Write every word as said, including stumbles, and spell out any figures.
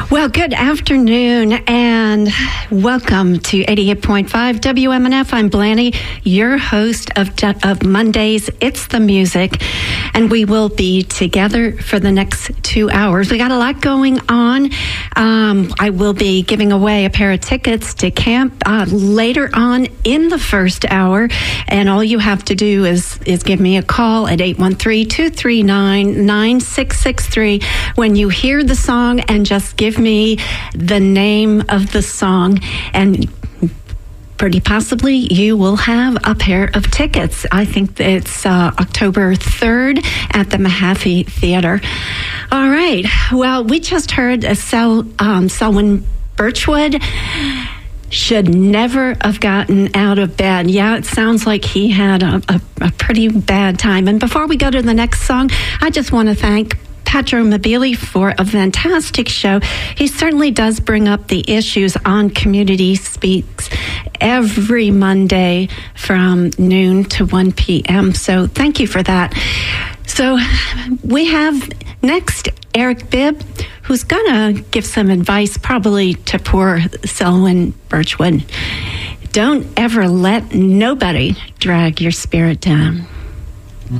Well, good afternoon and welcome to eighty-eight point five W M N F. I'm Blanny, your host of, of Mondays, It's the Music, and we will be together for the next two hours. We got a lot going on. Um, I will be giving away a pair of tickets to camp uh, later on in the first hour, and all you have to do is, is give me a call at eight one three, two three nine, nine six six three when you hear the song, and just give me the name of the song, and pretty possibly you will have a pair of tickets. I think it's uh, October third at the Mahaffey Theater. All right. Well, we just heard a Sel, um, Selwyn Birchwood. Should never have gotten out of bed. Yeah, it sounds like he had a, a, a pretty bad time. And before we go to the next song, I just want to thank Patro Mobili for a fantastic show. He certainly does bring up the issues on Community Speaks every Monday from noon to one p.m. So thank you for that. So we have next Eric Bibb, who's going to give some advice probably to poor Selwyn Birchwood. Don't ever let nobody drag your spirit down.